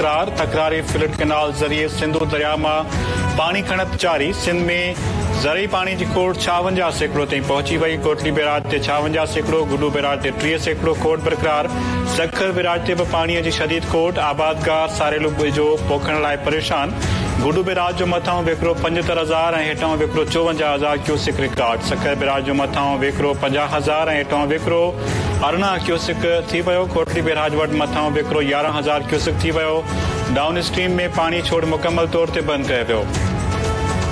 बरक़रार। तकरारी flood canal ज़रिए सिंधु दरिया मां पानी खणप जारी। सिंध में ज़रई पानी जी खोड़ 56% ताईं पहुची वई। कोटली बैराज ते 56%, गुडू बैराज ते 30% खोड़ बरक़रार। सखर बैराज ते बि पाणीअ जी शदीद खोड़। आबादगार सारेलू ॿिजो पोखण लाइ परेशान। गुडू बैराज जो मथां वेकिरो 75,000 ऐं हेठां वेकिरो 54,000 क्यूसिक रिकॉर्ड। सखर बैराज जो मथां वेकिरो 50,000 ऐं हेठां वेकिरो 18 क्यूसिक थी वियो। कोटली बैराज वटि मथां वेकिरो 11,000 क्यूसिक थी वियो। डाउन स्ट्रीम में पानी छोड़ मुकमल तौर ते बंदि कयो वियो।